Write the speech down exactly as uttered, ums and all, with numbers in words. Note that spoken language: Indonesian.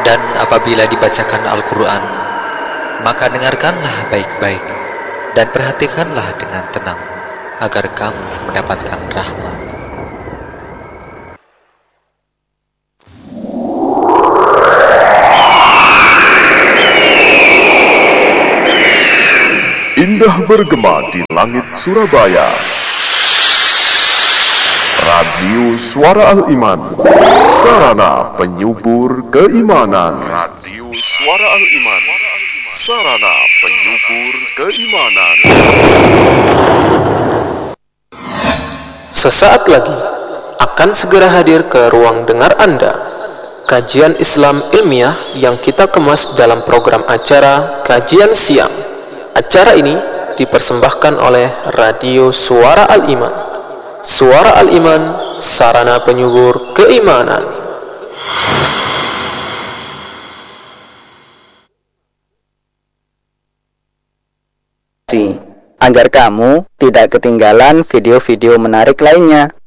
Dan apabila dibacakan Al-Quran, maka dengarkanlah baik-baik dan perhatikanlah dengan tenang, agar kamu mendapatkan rahmat. Indah bergema di langit Surabaya. Radio Suara Al-Iman, sarana penyubur keimanan. Radio Suara Al-Iman, sarana penyubur keimanan. Sesaat lagi akan segera hadir ke ruang dengar Anda kajian Islam ilmiah yang kita kemas dalam program acara Kajian Siang. Acara ini dipersembahkan oleh Radio Suara Al-Iman. Suara Al-Iman, sarana penyubur keimanan. Agar kamu tidak ketinggalan video-video menarik lainnya.